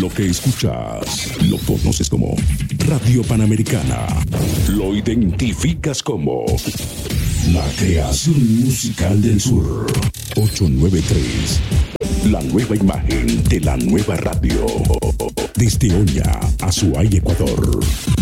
Lo que escuchas lo conoces como Radio Panamericana. Lo identificas como la creación musical del sur. 893. La nueva imagen de la nueva radio. Desde Oña, Azuay, Ecuador.